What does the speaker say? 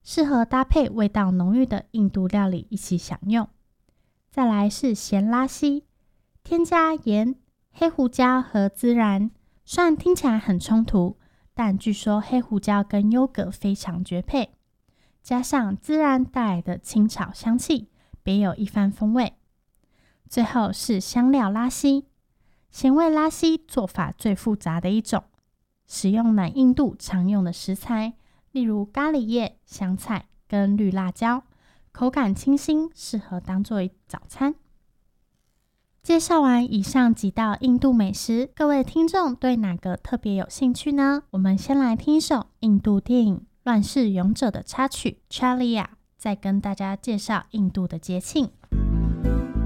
适合搭配味道浓郁的印度料理一起享用。再来是咸拉西，添加盐、黑胡椒和孜然，虽然听起来很冲突，但据说黑胡椒跟优格非常绝配，加上孜然带来的清炒香气，别有一番风味。最后是香料拉西，咸味拉西做法最复杂的一种，使用南印度常用的食材，例如咖喱叶、香菜跟绿辣椒，口感清新，适合当作早餐。介绍完以上几道印度美食，各位听众对哪个特别有兴趣呢？我们先来听一首印度电影《乱世勇者》的插曲《Chalia》，再跟大家介绍印度的节庆。